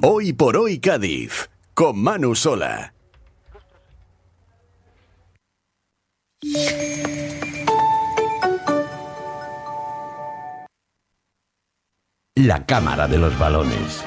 Hoy por hoy Cádiz, con Manu Sola. La cámara de los balones.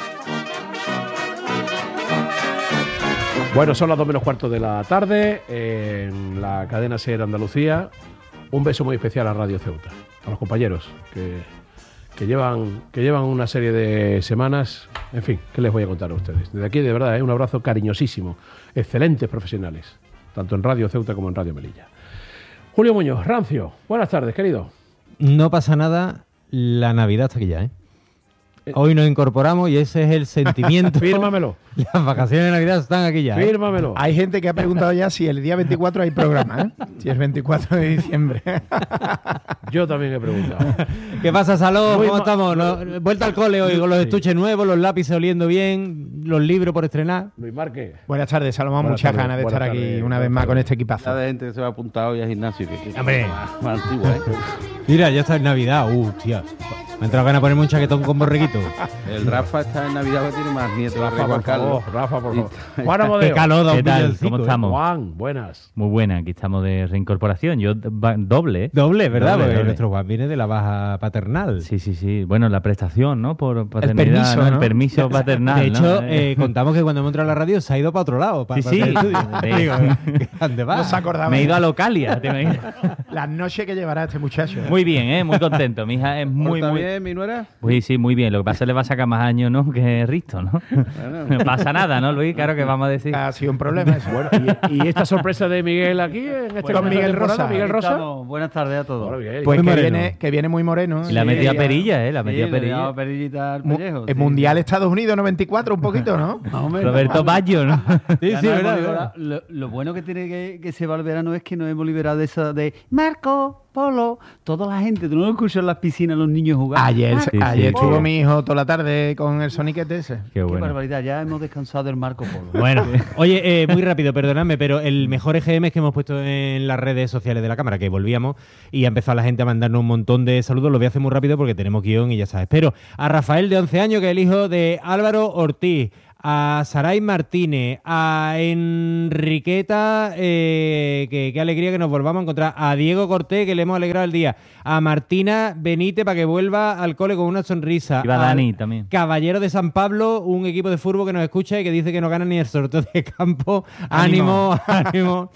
Bueno, son las 2 menos cuarto de la tarde en la cadena SER Andalucía. Un beso muy especial a Radio Ceuta, a los compañeros que llevan una serie de semanas. En fin, ¿qué les voy a contar a ustedes? Desde aquí, de verdad, un abrazo cariñosísimo. Excelentes profesionales, tanto en Radio Ceuta como en Radio Melilla. Julio Muñoz, Rancio, buenas tardes, querido. No pasa nada, la Navidad está aquí ya, ¿eh? Hoy nos incorporamos y ese es el sentimiento. Fírmamelo. Las vacaciones de Navidad están aquí ya, ¿eh? Fírmamelo. Hay gente que ha preguntado ya si el día 24 hay programa, ¿eh? Si es 24 de diciembre. Yo también he preguntado. ¿Qué pasa, Salón? Muy ¿Cómo estamos? Vuelta al cole hoy con los estuches nuevos, los lápices oliendo bien, los libros por estrenar. Luis Márquez. Buenas tardes, Salomón. Buenas Muchas tardes, ganas de buenas estar aquí tardes, una buenas vez más tardes. con este equipazo. La de gente que se va apuntado hoy al gimnasio. Que Hombre. más antiguo, ¿eh? Mira, ya está en Navidad. Tía. Me ha entrado ganas de ponerme un chaquetón con borreguito. El Rafa está en Navidad que tiene más nietos. Rafa, por favor. Rafa, por favor. Y- Juan Amodeo. Qué calor, ¿Qué tal? villancico, ¿Cómo estamos? Juan, buenas. Muy buena, aquí estamos de reincorporación. Yo doble, ¿eh? Doble, ¿verdad? Doble, Porque doble. nuestro Juan viene de la baja paternal. Sí, sí, sí. Bueno, la prestación, ¿no? Por paternidad, permiso, ¿no? El ¿no? permiso paternal, De hecho, ¿no? contamos que cuando hemos entrado a la radio se ha ido para otro lado. Sí, sí. Digo, ¿dónde va? No se acordaba. Me he ido a Localia, ¿te imaginas? Las noches que llevará este muchacho. Muy bien, ¿eh? Muy contento. Mi hija es muy, ¿Está muy... bien, mi nuera? Pues sí, muy bien. Lo que pasa es que le va a sacar más años, ¿no? Que Risto, ¿no? No pasa nada, ¿no, Luis? Claro que vamos a decir. Ha sido un problema eso. Bueno, ¿y esta sorpresa de Miguel aquí en este Con comienzo de Miguel temporada? Rosa. Miguel Rosa. Buenas tardes a todos. Hola, Miguel. Pues Muy que moreno. viene muy moreno. Y la metida perilla, ¿eh? La Sí, metida le he perilla. dado perillita al pellejo. El Mundial Estados Unidos 94 un poquito, ¿no? Más o menos. Roberto Baggio, ¿no? Sí, Ya sí, nos hemos verdad, liberado. Lo bueno que tiene que se va el verano es que nos hemos liberado de eso de Marco, Polo, toda la gente. ¿Tú no lo escuchas en las piscinas los niños jugar? Ayer, Sí, ayer sí, estuvo sí. mi hijo toda la tarde con el soniquete ese. Qué Qué bueno. barbaridad, ya hemos descansado del Marco Polo. Bueno, oye, muy rápido, perdonadme, pero el mejor EGM es que hemos puesto en las redes sociales de la cámara, que volvíamos y ha empezado la gente a mandarnos un montón de saludos. Lo voy a hacer muy rápido porque tenemos guión y ya sabes. Pero a Rafael, de 11 años, que es el hijo de Álvaro Ortiz, a Saray Martínez, a Enriqueta, que qué alegría que nos volvamos a encontrar, a Diego Cortés, que le hemos alegrado el día, a Martina Benítez para que vuelva al cole con una sonrisa, Iba al Dani también. Caballero de San Pablo, un equipo de fútbol que nos escucha y que dice que no gana ni el sorteo de campo. Ánimo, ánimo.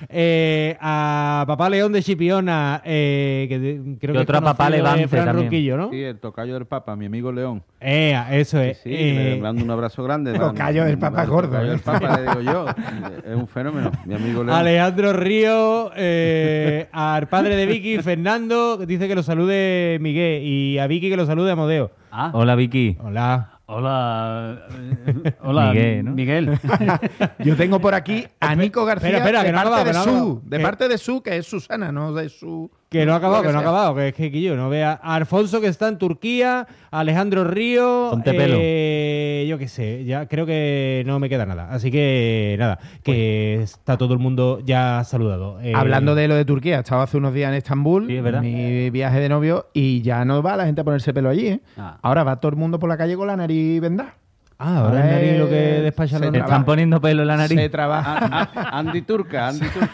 A Papá León de Chipiona, creo que otro a Papá conocido de Levante Fran también. Ronquillo, ¿no? Sí, el tocayo del Papa, mi amigo León. Eso es. Sí, le mando un abrazo grande. Tocayo del Papa gordo, Tocayo ¿eh? del Papa, le digo yo. Es un fenómeno, mi amigo León. Alejandro Río, al padre de Vicky, Fernando, que dice que lo salude Miguel, y a Vicky que lo salude Amodeo. Ah, Hola, Vicky. Hola. hola. Hola, Miguel, ¿no? Miguel. Yo tengo por aquí a Nico García espera, que de no ha parte acabado, de que no ha su, acabado. de parte de su, que es Susana, no de su. Que no ha acabado, Lo que que no ha sea. acabado, que es que yo no vea. A Alfonso, que está en Turquía, a Alejandro Río. Ponte pelo. Yo qué sé, ya creo que no me queda nada. Así que nada, que está todo el mundo ya saludado. Hablando de lo de Turquía, estaba hace unos días en Estambul, Sí, es verdad. mi viaje de novio, y ya no va la gente a ponerse pelo allí, ¿eh? Ah. Ahora va todo el mundo por la calle con la nariz vendada. ahora el nariz lo que despacha se los Te trabaja. están poniendo pelo en la nariz. Se trabaja, Andy Turca.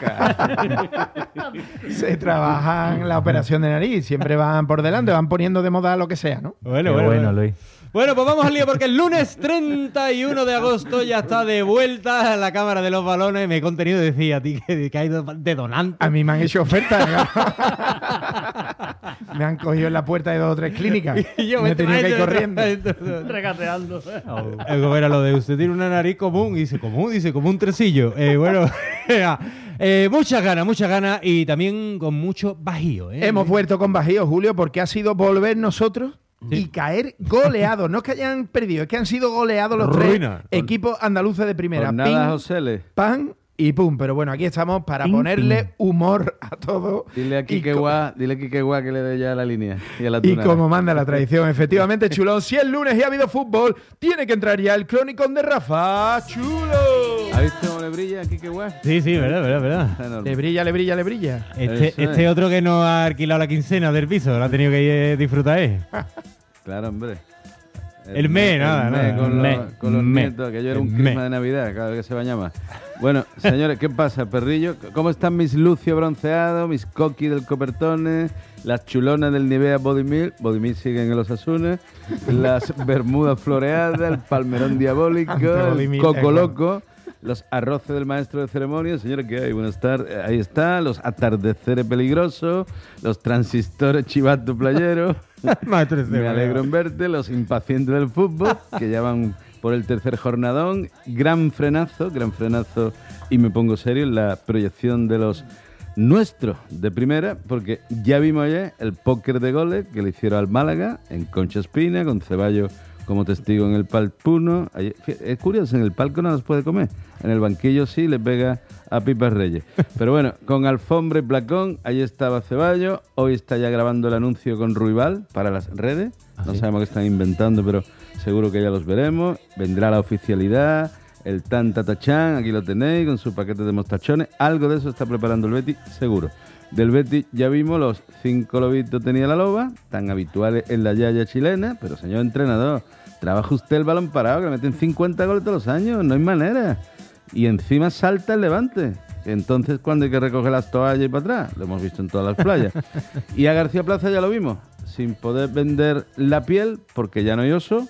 se trabaja en la operación de nariz, siempre van por delante, van poniendo de moda lo que sea, ¿no? Bueno, Qué bueno, Luis. Bueno, pues vamos al lío porque el lunes 31 de agosto ya está de vuelta la Cámara de los Balones. Me he contenido de decir a ti que ha ido de donante. A mí me han hecho ofertas. Me han cogido en la puerta de 2 o 3 clínicas. Y yo me tenía que ir corriendo. Regateando. ¿Cómo era lo de usted tiene una nariz común? Y dice, común, como un tresillo. Bueno, muchas ganas y también con mucho bajío. Hemos vuelto con bajío, Julio, porque ha sido volver nosotros y caer goleados. No es que hayan perdido, es que han sido goleados los Ruina. 3 equipos andaluces de primera. Jornada Pim, José Le. pan y pum. Pero bueno, aquí estamos para Pim, ponerle humor a todo. Dile a Y Quique co- Guá que le dé ya la línea. Y a la Y tuna. como manda la tradición, efectivamente, Chulón, si es lunes y ha habido fútbol, tiene que entrar ya el cronicón de Rafa Chulo. ¿Has visto cómo le brilla a Quique Guá? Sí, verdad. Está enorme. Le brilla, le brilla, le brilla. Este Eso es. otro que no ha alquilado la quincena del piso, lo ha tenido que disfrutar él. Claro, hombre. El mes, nada. Con los nietos, aquello era un clima de Navidad, cada vez que se bañaba. Bueno, señores, ¿qué pasa, perrillo? ¿Cómo están mis Lucio bronceados, mis Coqui del Copertone, las chulonas del Nivea Body Milk siguen en los Osasuna, las bermudas floreadas, el palmerón diabólico, el coco loco, los arroces del maestro de ceremonias? Señores, ¿qué hay? Buenas tardes. Ahí está, los atardeceres peligrosos, los transistores chivato playero. Me alegro en verte, los impacientes del fútbol, que ya van por el tercer jornadón. Gran frenazo, y me pongo serio en la proyección de los nuestros de primera, porque ya vimos ayer el póker de goles que le hicieron al Málaga en Concha Espina, con Ceballos como testigo en el palco. Es curioso, en el palco no los puede comer, en el banquillo sí le pega a Pipas Reyes. Pero bueno, con alfombra y placón, ahí estaba Ceballos. Hoy está ya grabando el anuncio con Ruibal para las redes. No sabemos qué están inventando, pero seguro que ya los veremos. Vendrá la oficialidad, el tan tatachán, aquí lo tenéis, con su paquete de mostachones. Algo de eso está preparando el Betis, seguro. Del Betis ya vimos los 5 lobitos tenía la loba, tan habituales en la yaya chilena, pero señor entrenador, trabaja usted el balón parado, que le meten 50 goles todos los años, no hay manera. Y encima salta el Levante. Entonces, ¿cuándo hay que recoger las toallas y para atrás? Lo hemos visto en todas las playas. Y a García Plaza ya lo vimos, sin poder vender la piel, porque ya no hay oso.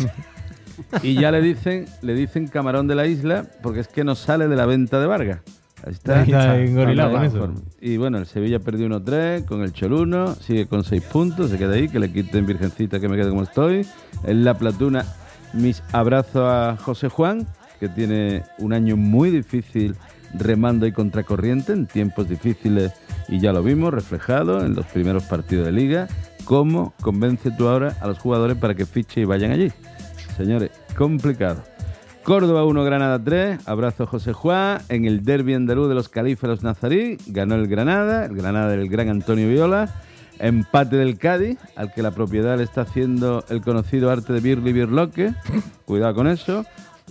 Y ya le dicen camarón de la isla, porque es que no sale de la venta de Vargas. Ahí está engorilado con eso. Y bueno, el Sevilla perdió 1-3 con el Choluno, sigue con 6 puntos, se queda ahí, que le quiten virgencita, que me quede como estoy. En la Platuna, mis abrazos a José Juan, que tiene un año muy difícil remando y contracorriente en tiempos difíciles, y ya lo vimos reflejado en los primeros partidos de Liga. ¿Cómo convence tú ahora a los jugadores para que fichen y vayan allí? Señores, complicado. Córdoba 1, Granada 3, abrazo a José Juan. En el derbi andaluz de los Calíferos Nazarí, ganó el Granada del gran Antonio Viola. Empate del Cádiz, al que la propiedad le está haciendo el conocido arte de Birli Birloque. Cuidado con eso.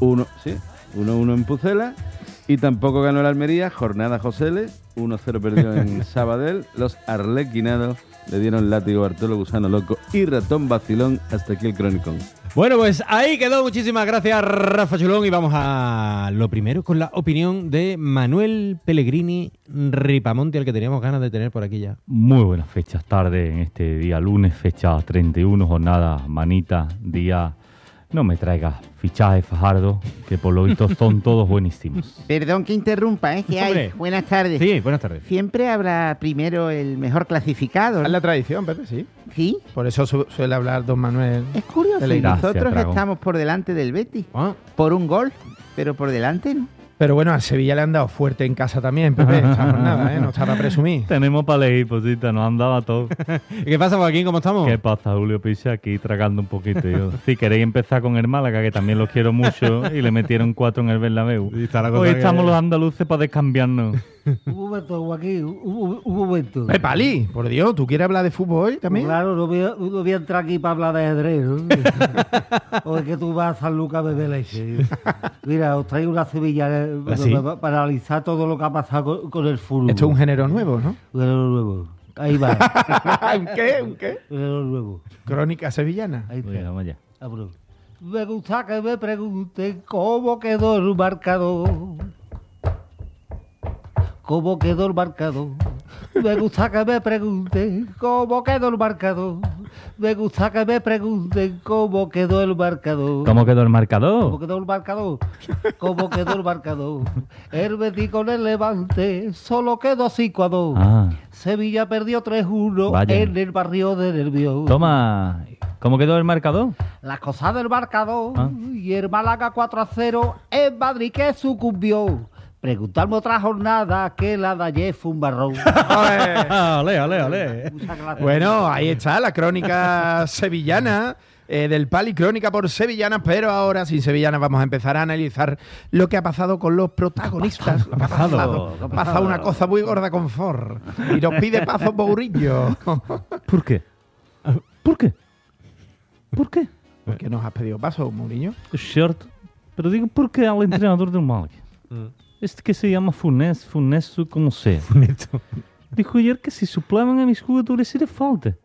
1-1 en Pucela. Y tampoco ganó el Almería, jornada Josele. 1-0 perdió en Sabadell. Los arlequinados le dieron látigo a Bartolo Gusano Loco y ratón vacilón. Hasta aquí el cronicón. Bueno, pues ahí quedó. Muchísimas gracias, Rafa Chulón. Y vamos a lo primero con la opinión de Manuel Pellegrini Ripamonte, al que teníamos ganas de tener por aquí ya. Muy buenas fechas tarde en este día lunes, fecha 31, jornada manita, día... No me traigas fichajes, Fajardo, que por lo visto son todos buenísimos. Perdón que interrumpa, ¿eh? ¿Qué hay? Buenas tardes. Sí, buenas tardes. Siempre habrá primero el mejor clasificado, ¿no? Es la tradición, Pepe, sí. ¿Sí? Por eso suele hablar don Manuel. Es curioso, Gracias, nosotros Dragón. estamos por delante del Betis. Ah. Por un gol, pero por delante no. Pero bueno, a Sevilla le han dado fuerte en casa también, Pepe. Esta jornada, ¿eh? No está para presumir. Tenemos para elegir, posita, nos han dado todo. ¿Qué pasa, Joaquín? ¿Cómo estamos? ¿Qué pasa, Julio Picha? Aquí tragando un poquito. Yo. Si queréis empezar con el Málaga, que también los quiero mucho, y le metieron 4 en el Bernabéu. Hoy estamos los andaluces para descambiarnos. Un momento, Joaquín, un momento. Pali, por Dios, ¿tú quieres hablar de fútbol hoy también? Claro, no voy a entrar aquí para hablar de ajedrez, ¿no? O es que tú vas a San Lucas a beber leche. Mira, os traigo una Sevilla ¿Sí? para analizar todo lo que ha pasado con el fútbol. Esto es un género nuevo, ¿no? Un género nuevo. Ahí va. ¿Un qué? ¿Un qué? Un género nuevo. Crónica sevillana. Ahí está. Bueno, vamos allá. Vámonos. Me gusta que me pregunten cómo quedó el marcador. ¿Cómo quedó el marcador? Me gusta que me pregunten cómo quedó el marcador. Me gusta que me pregunten cómo quedó el marcador. ¿Cómo quedó el ¿Cómo marcador? quedó el marcador? ¿Cómo quedó el marcador? El Betis con el Levante solo quedó 5-2. Ah, Sevilla perdió 3-1 Vaya. en el barrio de Nervión. toma. ¿Cómo quedó el marcador? Las cosas del marcador Ah. y el Málaga 4-0 en Madrid que sucumbió. Preguntarme otra jornada que la de ayer fue un barrón. Ale. Muchas gracias. Bueno, ahí está la crónica sevillana del Pali, crónica por sevillanas, pero ahora sin sevillanas vamos a empezar a analizar lo que ha pasado con los protagonistas. ¿Qué ha pasado? Ha pasado una cosa muy gorda con Ford y nos pide Pazo Mourinho. ¿Por qué? ¿Por qué? ¿Por qué? ¿Por qué nos has pedido paso, Mourinho? Es cierto. Pero digo, ¿por qué al entrenador del Málaga? Este que se llama Funes, como sea. Dijo ayer que si supleban a mis jugadores era falta.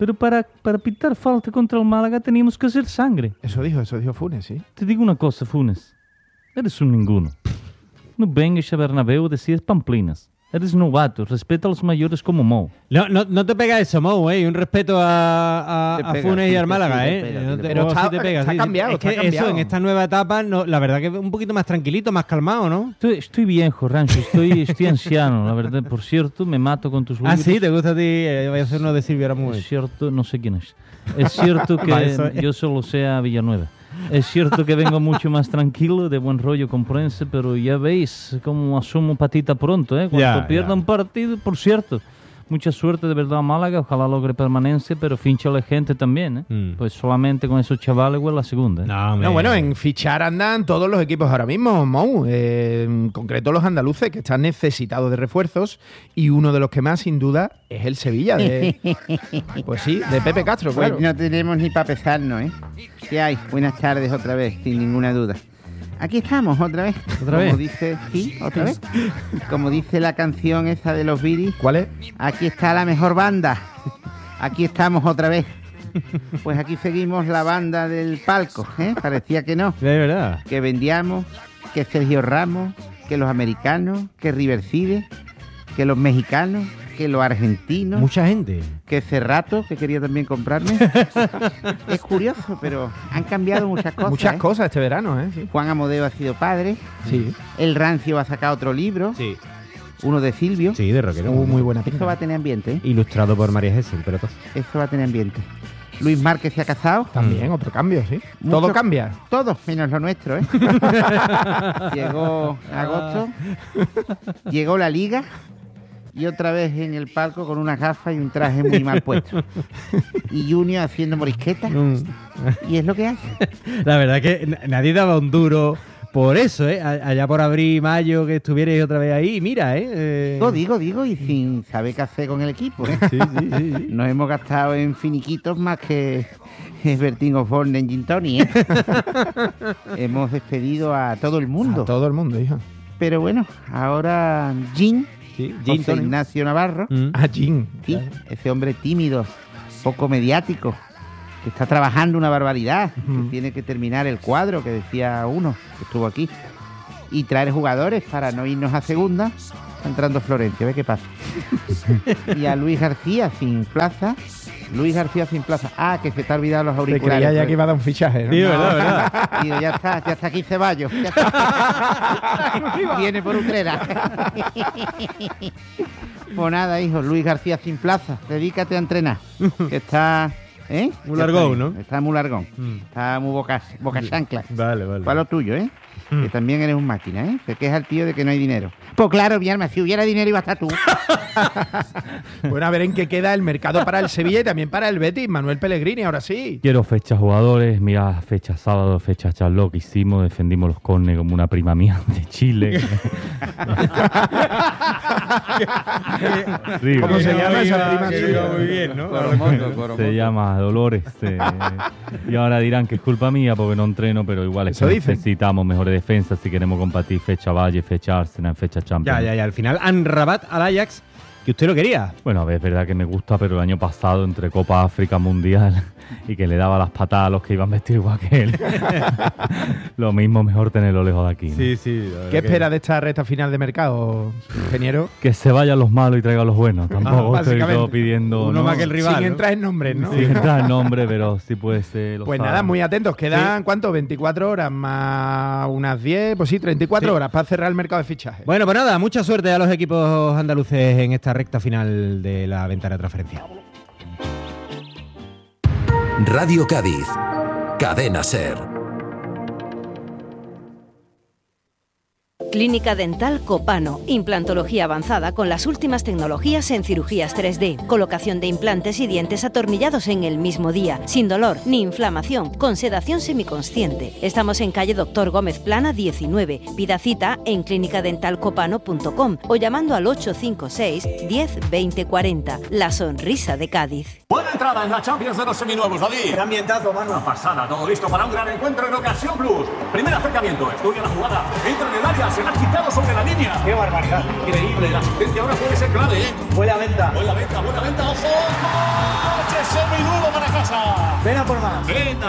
Pero para pitar falta contra el Málaga teníamos que hacer sangre. Eso dijo Funes, sí. Te digo una cosa, Funes. Eres un ninguno. No vengas a Bernabéu a decir pamplinas. Eres novato, respeta a los mayores como Mou. No te pega eso, Mou, ¿eh? Un respeto a pega, Funes sí, y al sí, Málaga, sí, ¿eh? te pega, No te te- Pero o está- sí te pega, está sí. cambiado, Es que está cambiado. eso, en esta nueva etapa, no, la verdad que un poquito más tranquilito, más calmado, ¿no? Estoy viejo, Rancho. Estoy anciano, la verdad. Por cierto, me mato con tus libros. Ah, sí, ¿te gusta a ti? Voy a hacer uno de Silvio Aramuez. Es cierto, no sé quién es. Es cierto que Va, eso es. yo solo sé a Villanueva. Es cierto que vengo mucho más tranquilo, de buen rollo con Prensa, pero ya veis cómo asumo patita pronto, ¿eh? Cuando pierda un partido, por cierto. Mucha suerte de verdad a Málaga, ojalá logre permanencia, pero finchale gente también, ¿eh? Pues solamente con esos chavales, güey, la segunda. ¿eh? No, bueno, en fichar andan todos los equipos ahora mismo, Mou. En concreto los andaluces, que están necesitados de refuerzos, y uno de los que más, sin duda, es el Sevilla. Pues sí, de Pepe Castro, Pues claro. no tenemos ni para pesarnos, ¿eh? ¿Qué hay? Buenas tardes otra vez, sin ninguna duda. Aquí estamos, otra vez. ¿Otra vez? Dice, sí, otra vez. Como dice la canción esa de los Beatles, ¿Cuál es? aquí está la mejor banda. Aquí estamos otra vez. Pues aquí seguimos la banda del palco, ¿eh? Parecía que no. De verdad. Que vendíamos, que Sergio Ramos, que los americanos, que Riverside, que los mexicanos, que los argentinos, Mucha gente. que Cerrato, que quería también comprarme. Es curioso, pero han cambiado muchas cosas. Muchas ¿eh? cosas este verano, ¿eh? Sí. Juan Amodeo ha sido padre, Sí. el Rancio va a sacar otro libro, Sí. uno de Silvio. Sí, de rockero. Muy buena Eso pinta. va a tener ambiente, ¿eh? Ilustrado por María Gesell, pero todo. Eso va a tener ambiente. Luis Márquez se ha casado. También, otro cambio, sí. Mucho- Todo cambia. Todo, menos lo nuestro, ¿eh? Llegó agosto, llegó la liga y otra vez en el palco con unas gafas y un traje muy mal puesto. Y Junior haciendo morisqueta. Y es lo que hay. La verdad que nadie daba un duro por eso, ¿eh? Allá por abril, mayo, que estuvierais otra vez ahí. Mira, ¿eh? Digo, y sin saber qué hacer con el equipo, ¿eh? Sí, sí. Nos hemos gastado en finiquitos más que Bertín Osborne en Gin Tonic, ¿eh? Hemos despedido a todo el mundo. A todo el mundo, hija. Pero bueno, ahora Gin, Sí, José Ignacio Navarro, A Jim. sí, ese hombre tímido, poco mediático, que está trabajando una barbaridad, que tiene que terminar el cuadro, que decía uno que estuvo aquí, y traer jugadores para no irnos a segunda. Está entrando Florencio, ve qué pasa. Y a Luis García sin plaza. Ah, que se te ha olvidado los Te auriculares. creía ya que iba a dar un fichaje, ¿no? Sí, verdad. Digo, ya está aquí Ceballos. Ya está. Viene por Utrera. Pues nada, hijo, Luis García sin plaza. Dedícate a entrenar. Que está. ¿Eh? Muy Ya largón, está, ¿no? Está muy largón. Está muy boca chancla. Vale. Para lo tuyo, ¿eh? Que también eres un máquina, ¿eh? Se queja el tío de que no hay dinero. Pues claro, mi alma, si hubiera dinero iba a estar tú. Bueno, a ver en qué queda el mercado para el Sevilla y también para el Betis. Manuel Pellegrini, ahora sí. Quiero fechas jugadores, mira, fecha sábado, fecha charló que hicimos, defendimos los córneres como una prima mía de Chile. Sí, ¿Cómo se llama esa prima Que suya? iba muy bien, ¿no? Se llama Dolores. Y ahora dirán que es culpa mía porque no entreno, pero igual es Eso que dicen. necesitamos mejores defensas si queremos compartir fecha Valle, fecha Arsenal, fecha Champions. Ya. Al final, Anrabat al Ajax, que usted lo quería. Bueno, a ver, es verdad que me gusta, pero el año pasado entre Copa África Mundial y que le daba las patadas a los que iban vestidos igual que él. Lo mismo, mejor tenerlo lejos de aquí. ¿no? Sí. ¿Qué espera de esta recta final de mercado, ingeniero? Que se vayan los malos y traigan los buenos. Tampoco estoy básicamente. todo pidiendo. Uno ¿no? más que el rival. Sin ¿no? entrar en nombres, ¿no? Sin entrar en nombre, pero sí puede ser. lo Pues saben. nada, muy atentos. Quedan, ¿cuánto? 24 horas más unas 10, pues sí, 34 horas para cerrar el mercado de fichajes. Bueno, pues nada, mucha suerte a los equipos andaluces en esta recta final de la ventana de transferencia. Radio Cádiz. Cadena Ser. Clínica Dental Copano. Implantología avanzada con las últimas tecnologías en cirugías 3D. Colocación de implantes y dientes atornillados en el mismo día. Sin dolor ni inflamación. Con sedación semiconsciente. Estamos en calle Doctor Gómez Plana 19. Pida cita en clinicadentalcopano.com o llamando al 856 10 20 40. La sonrisa de Cádiz. Buena entrada en la Champions de los seminuevos, David. Qué ambientazo, mano. Una pasada, todo listo para un gran encuentro en Ocasión Plus. Primer acercamiento, estudia la jugada, entra en el área, se Se la ha quitado sobre la línea. ¡Qué barbaridad! Increíble. La asistencia ahora puede ser clave, ¿eh? Buena venta. Buena venta, ¡ojo! ¡Coche seminuevo para casa! Ven a por más. Venga.